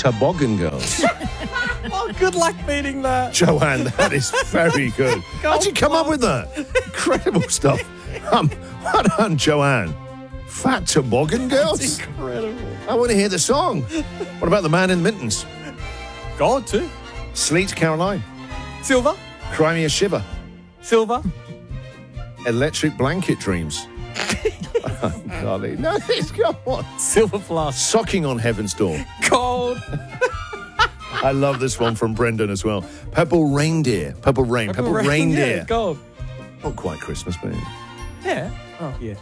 Toboggan Girls. Oh, good luck beating that. Joanne, that is very good. How'd you come up with that? Incredible stuff. Well done, Joanne. Fat Toboggan Girls? Incredible. I want to hear the song. What about the Man in Mittens? Gold too. Sleet Caroline. Silver. Cry Me a Shiver. Silver. Electric Blanket Dreams. Oh, golly. No, come on. Silver plus. Socking on Heaven's Door. Gold. I love this one from Brendan as well. Purple Reindeer. Purple Rain. Purple Reindeer. Yeah, gold. Not quite Christmas, but Yeah. Oh, yeah.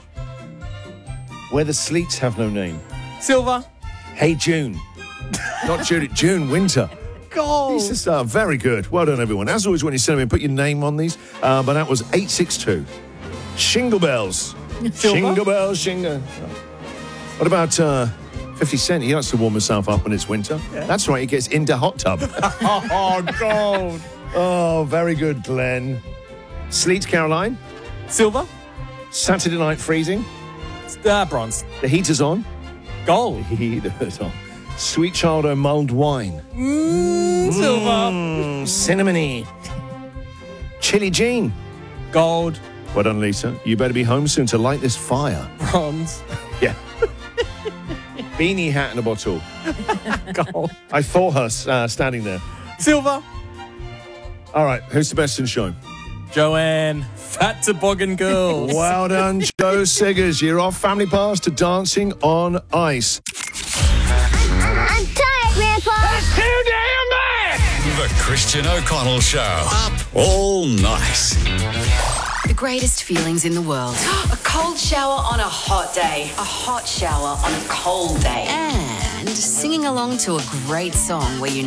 Where the Sleets Have No Name. Silver. Hey June. Not June, June, winter. Gold. These are very good. Well done, everyone. As always, when you send them in, put your name on these. But that was 862. Shingle Bells. Silver. Shingle Bells, Shingle. What about 50 Cent? He likes to warm himself up when it's winter. Yeah. That's right, he gets into hot tub. Oh, gold. Oh, very good, Glenn. Sleet Caroline. Silver. Saturday Night Freezing. Bronze. The heater's on. Gold. Heater's on. Sweet Child O' Mulled Wine. Silver. Cinnamony. Chili Jean. Gold. Well done, Lisa. You better be home soon to light this fire. Bronze. Yeah. Beanie Hat in a bottle. Gold. I saw her standing there. Silver. All right, who's the best in show? Joanne. Fat Toboggan Girls. Well done, Joe Siggers. You're off Family Pass to Dancing on Ice. I'm tired, Grandpa. That's too damn bad! The Christian O'Connell Show. Up all night. The greatest feelings in the world. A cold shower on a hot day. A hot shower on a cold day. And singing along to a great song where you know